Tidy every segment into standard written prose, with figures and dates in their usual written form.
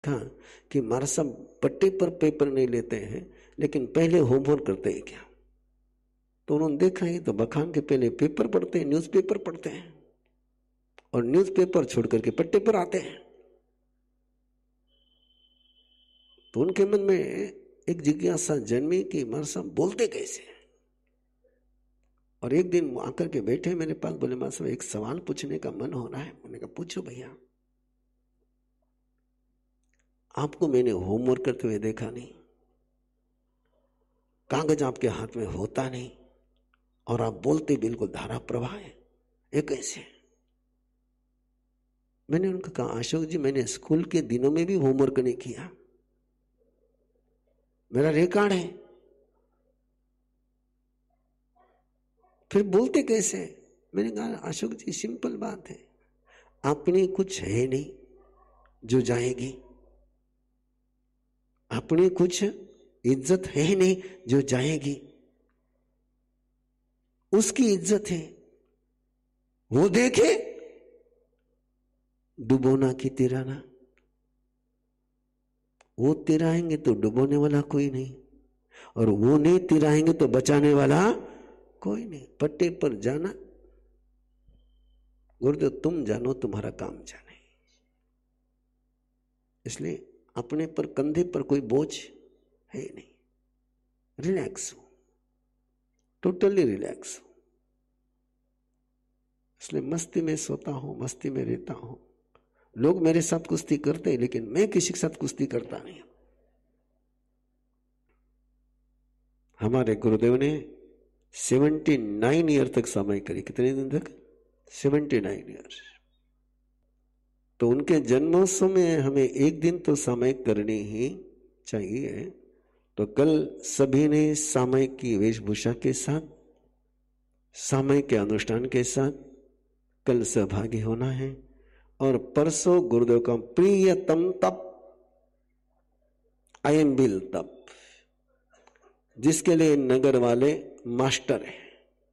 कहा कि हमारा सब पट्टे पर पेपर नहीं लेते हैं, लेकिन पहले होमवर्क करते हैं क्या? तो उन्होंने देखा ही तो बखान के पहले पेपर पढ़ते हैं, न्यूज़पेपर पढ़ते हैं, और न्यूज़पेपर छोड़ करके पट्टे पर आते हैं। तो उनके मन में एक जिज्ञासा जन्मी कि हमारे साहब बोलते कैसे। और एक दिन आकर के बैठे मेरे पास, बोले मां साहब एक सवाल पूछने का मन हो रहा है। मैंने कहा पूछो भैया। आपको मैंने होमवर्क करते हुए देखा नहीं, कागज आपके हाथ में होता नहीं, और आप बोलते बिल्कुल धारा प्रवाह है, ये कैसे? मैंने उनको कहा अशोक जी, मैंने स्कूल के दिनों में भी होमवर्क नहीं किया, मेरा रिकॉर्ड है, फिर बोलते कैसे? मैंने कहा अशोक जी सिंपल बात है, अपनी कुछ है नहीं जो जाएगी, अपनी कुछ इज्जत है नहीं जो जाएगी, उसकी इज्जत है, वो देखे डुबोना की तिराना। वो तिराएंगे तो डुबोने वाला कोई नहीं, और वो नहीं तिराएंगे तो बचाने वाला कोई नहीं। पट्टे पर जाना, गुरुदेव तुम जानो तुम्हारा काम जाने। इसलिए अपने पर कंधे पर कोई बोझ है नहीं, रिलैक्स हो, टोटली रिलैक्स हो। इसलिए मस्ती में सोता हूं, मस्ती में रहता हूं। लोग मेरे साथ कुश्ती करते हैं, लेकिन मैं किसी के साथ कुश्ती करता नहीं। हमारे गुरुदेव ने 79 ईयर तक समय करी। कितने दिन तक? 79 ईयर। तो उनके जन्मोत्सव में हमें एक दिन तो सामयिक करनी ही चाहिए। तो कल सभी ने सामयिक की वेशभूषा के साथ, सामयिक के अनुष्ठान के साथ कल सहभागी होना है। और परसों गुरुदेव का प्रियतम तप, आयंबिल तप, जिसके लिए नगर वाले मास्टर हैं।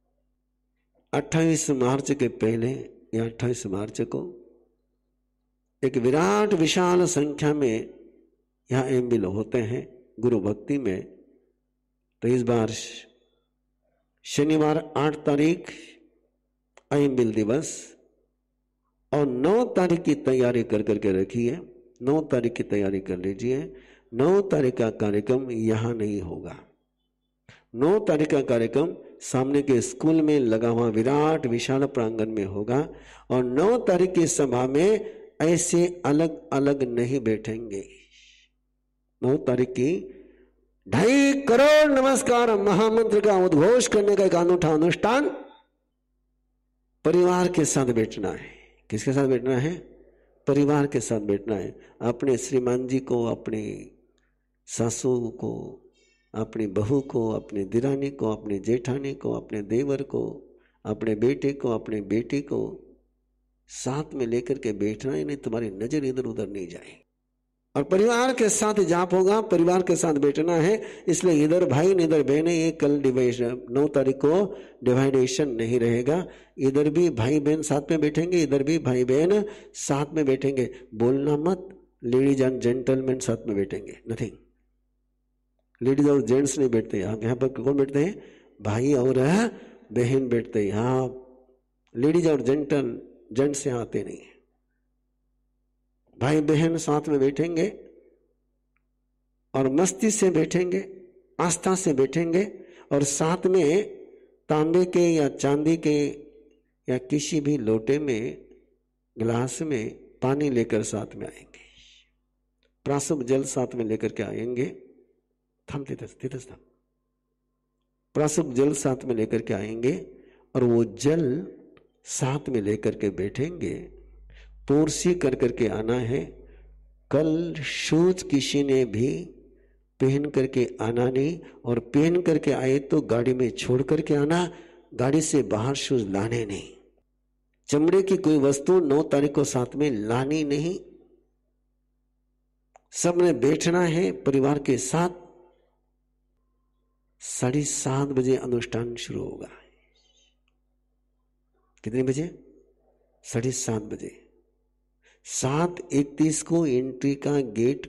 28 मार्च के पहले या 28 मार्च को एक विराट विशाल संख्या में यहां एम्बिल होते हैं गुरु भक्ति में। तो इस बार शनिवार 8 तारीख एम्बिल दिवस, और 9 तारीख की तैयारी कर करके रखिए। 9 तारीख की तैयारी कर लीजिए। 9 तारीख का कार्यक्रम यहां नहीं होगा। 9 तारीख का कार्यक्रम सामने के स्कूल में लगा हुआ विराट विशाल प्रांगण में होगा। और 9 तारीख की सभा में ऐसे अलग अलग नहीं बैठेंगे। 9 तारीख की 2.5 करोड़ नमस्कार महामंत्र का उद्घोष करने का एक अनूठा अनुष्ठान परिवार के साथ बैठना है। किसके साथ बैठना है? परिवार के साथ बैठना है। अपने श्रीमान जी को, अपनी सासू को, अपनी बहू को, अपनी दिरानी को, अपने जेठानी को, अपने देवर को, अपने बेटे को, अपने बेटी को साथ में लेकर के बैठना है। नहीं तुम्हारी नजर इधर उधर नहीं जाए। और परिवार के साथ जाप होगा, परिवार के साथ बैठना है। इसलिए इधर भाई न इधर बहन, ये कल डिवाइडेशन 9 तारीख को डिवाइडेशन नहीं रहेगा। इधर भी भाई बहन साथ में बैठेंगे, इधर भी भाई बहन साथ में बैठेंगे। बोलना मत, लेडीज एंड जेंटलमैन साथ में बैठेंगे, नथिंग। लेडीज और जेंट्स नहीं बैठते। यहाँ पर कौन बैठते हैं? भाई और बहन बैठते हैं। यहाँ लेडीज और जेंट्स यहाँ आते नहीं है। भाई बहन साथ में बैठेंगे और मस्ती से बैठेंगे, आस्था से बैठेंगे। और साथ में तांबे के या चांदी के या किसी भी लोटे में, गिलास में पानी लेकर साथ में आएंगे। प्रासुप जल साथ में लेकर के आएंगे। प्रासुप जल साथ में लेकर के आएंगे और वो जल साथ में लेकर के बैठेंगे। पोरसी कर करके आना है। कल शूज किसी ने भी पहन करके आना नहीं, और पहन करके आए तो गाड़ी में छोड़ करके आना, गाड़ी से बाहर शूज लाने नहीं। चमड़े की कोई वस्तु 9 तारीख को साथ में लानी नहीं। सबने बैठना है परिवार के साथ। 7:30 बजे अनुष्ठान शुरू होगा। कितने बजे? 7:30 बजे। 7:31 को एंट्री का गेट